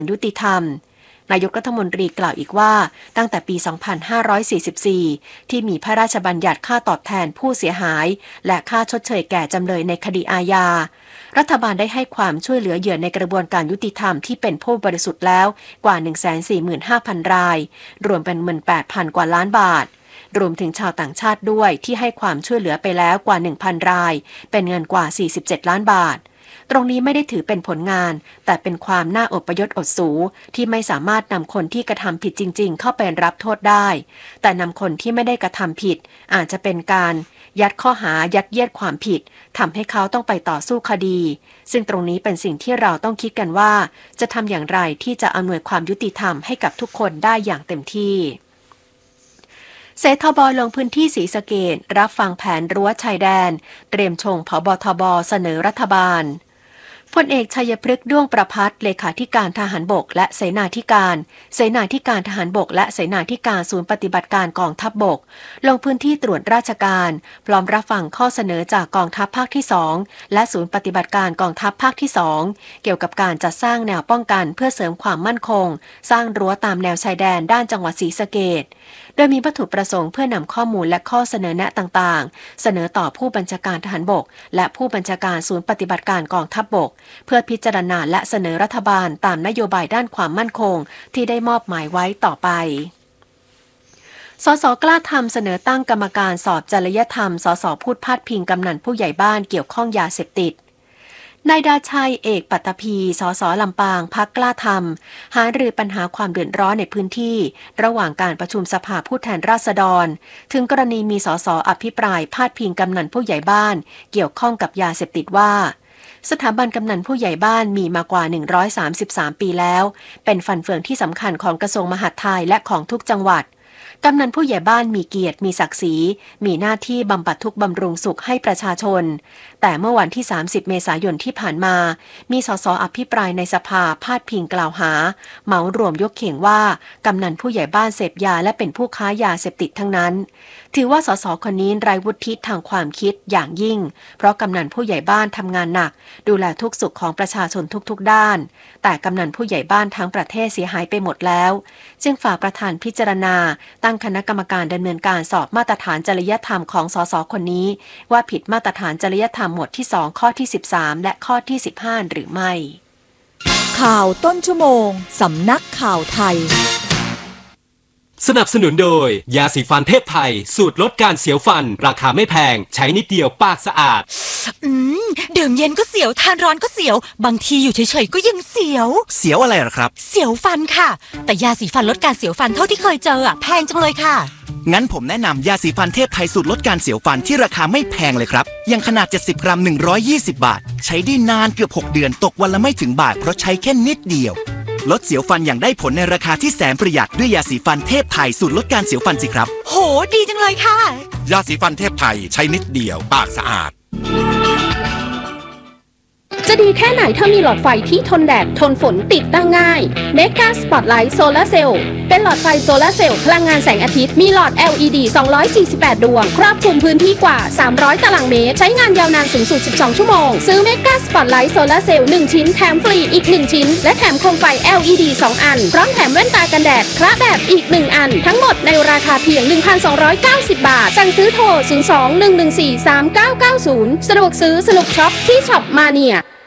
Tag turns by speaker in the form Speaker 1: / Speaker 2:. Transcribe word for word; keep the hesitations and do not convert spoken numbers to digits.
Speaker 1: ยุติธรรมนายกรัฐมนตรีกล่าวอีกว่าตั้งแต่ปี สองพันห้าร้อยสี่สิบสี่ ที่มีพระราชบัญญัติค่าตอบแทนผู้เสียหายและค่าชดเชยแก่จำเลยในคดีอาญารัฐบาลได้ให้ความช่วยเหลือเหยื่อในกระบวนการยุติธรรมที่เป็นผู้บริสุทธิ์แล้วกว่า หนึ่งแสนสี่หมื่นห้าพัน รายรวมเป็นเงิน แปดพัน กว่าล้านบาทรวมถึงชาวต่างชาติด้วยที่ให้ความช่วยเหลือไปแล้วกว่า หนึ่งพัน รายเป็นเงินกว่า สี่สิบเจ็ด ล้านบาทตรงนี้ไม่ได้ถือเป็นผลงานแต่เป็นความน่าอดประยชน์อดสูที่ไม่สามารถนำคนที่กระทำผิดจริงๆเข้าไปรับโทษได้แต่นำคนที่ไม่ได้กระทำผิดอาจจะเป็นการยัดข้อหายัดเยียดความผิดทำให้เขาต้องไปต่อสู้คดีซึ่งตรงนี้เป็นสิ่งที่เราต้องคิดกันว่าจะทำอย่างไรที่จะอำนวยความยุติธรรมให้กับทุกคนได้อย่างเต็มที่เสทบ.ลงพื้นที่ศรีสะเกษรับฟังแผนรั้วชายแดนเตรียมชงผบทบเสนอรัฐบาลพลเอกชัยพฤกษ์ด้วงประภัสเลขาธิการทหารบกและเสนาธิการเสนาธิการทหารบกและเสนาธิการศูนย์ปฏิบัติการกองทัพบกลงพื้นที่ตรวจราชการพร้อมรับฟังข้อเสนอจากกองทัพภาคที่สองและศูนย์ปฏิบัติการกองทัพภาคที่สองเกี่ยวกับการจัดสร้างแนวป้องกันเพื่อเสริมความมั่นคงสร้างรั้วตามแนวชายแดนด้านจังหวัดศรีสะเกษโดยมีวัตถุประสงค์เพื่อนำข้อมูลและข้อเสนอแนะต่างๆเสนอต่อผู้บัญชาการทหารบกและผู้บัญชาการศูนย์ปฏิบัติการกองทัพบกเพื่อพิจารณาและเสนอรัฐบาลตามนโยบายด้านความมั่นคงที่ได้มอบหมายไว้ต่อไปสสกล้าทำเสนอตั้งกรรมการสอบจริยธรรมสสพูดพาดพิงกำนันผู้ใหญ่บ้านเกี่ยวข้องยาเสพติดนายดาชัยเอกปัตตภีสสลำปางพรรคกล้าทำหารือปัญหาความเดือดร้อนในพื้นที่ระหว่างการประชุมสภาผู้แทนราษฎรถึงกรณีมีสสอภิปรายพาดพิงกำนันผู้ใหญ่บ้านเกี่ยวข้องกับยาเสพติดว่าสถาบันกำนันผู้ใหญ่บ้านมีมากว่าหนึ่งร้อยสามสิบสามปีแล้วเป็นฟันเฟืองที่สำคัญของกระทรวงมหาดไทยและของทุกจังหวัดกำนันผู้ใหญ่บ้านมีเกียรติมีศักดิ์ศรีมีหน้าที่บำบัดทุกข์บำรุงสุขให้ประชาชนแต่เมื่อวันที่สามสิบเมษายนที่ผ่านมามีสสอภิปรายในสภาพาดพิงกล่าวหาเหมารวมยกเข่งว่ากำนันผู้ใหญ่บ้านเสพยาและเป็นผู้ค้ายาเสพติดทั้งนั้นถือว่าสสคนนี้ไร้วุฒิทางความคิดอย่างยิ่งเพราะกำนันผู้ใหญ่บ้านทำงานหนักดูแลทุกสุขของประชาชนทุกๆด้านแต่กำนันผู้ใหญ่บ้านทั้งประเทศเสียหายไปหมดแล้วจึงฝากประธานพิจารณาตั้งคณะกรรมการดำเนินการสอบมาตรฐานจริยธรรมของสสคนนี้ว่าผิดมาตรฐานจริยธรรมหมวดที่สองข้อที่สิบสามและข้อที่สิบห้าหรือไม่
Speaker 2: ข่าวต้นชั่วโมงสำนักข่าวไทย
Speaker 3: สนับสนุนโดยยาสีฟันเทพไทยสูตรลดการเสียวฟันราคาไม่แพงใช้นิดเดียวปากสะอาด
Speaker 2: อืมดื่มเย็นก็เสียวทานร้อนก็เสียวบางทีอยู่เฉยๆก็ยังเสียว
Speaker 4: เสียวอะไรหรอครับ
Speaker 2: เสียวฟันค่ะแต่ยาสีฟันลดการเสียวฟันเท่าที่เคยเจออ่ะแพงจังเลยค่ะ
Speaker 4: งั้นผมแนะนำยาสีฟันเทพไทยสูตรลดการเสียวฟันที่ราคาไม่แพงเลยครับยังขนาดเจ็ดสิบกรัมหนึ่งร้อยยี่สิบบาทใช้ได้นานเกือบหกเดือนตกวันละไม่ถึงบาทเพราะใช้แค่นิดเดียวลดเสียวฟันอย่างได้ผลในราคาที่แสนประหยัดด้วยยาสีฟันเทพไทยสูตรลดการเสียวฟันสิครับ
Speaker 2: โหดีจังเลยค่ะ
Speaker 5: ยาสีฟันเทพไทยใช้นิดเดียวปากสะอาด
Speaker 6: จะดีแค่ไหนถ้ามีหลอดไฟที่ทนแดดทนฝนติดตั้งง่าย Mega Spotlight Solar Cell เป็นหลอดไฟโซลาร์เซลล์พลังงานแสงอาทิตย์มีหลอด แอล อี ดี สองร้อยสี่สิบแปด ดวงครอบคลุมพื้นที่กว่าสามร้อยตารางเมตรใช้งานยาวนานสูงสุดสิบสองชั่วโมงซื้อ Mega Spotlight Solar Cell หนึ่งชิ้นแถมฟรีอีกหนึ่งชิ้นและแถมโคมไฟ แอล อี ดี สองอันพร้อมแถมแว่นตากันแดดคละแบบอีกหนึ่งอันทั้งหมดในราคาเพียง หนึ่งพันสองร้อยเก้าสิบ บาทสั่งซื้อโทรศูนย์ สอง หนึ่ง หนึ่ง สี่ สาม เก้า เก้า ศูนย์สะดวกซื้อสนุกช็อปที่ช็อปมาเนีย